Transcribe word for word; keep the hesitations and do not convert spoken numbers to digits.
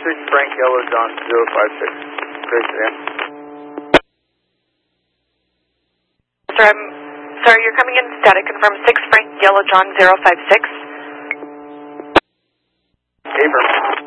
six Frank Yellow John zero five six. Great sedan. Sir, I'm sorry, you're coming in static. Confirm six Frank Yellow John zero five six. Affirm.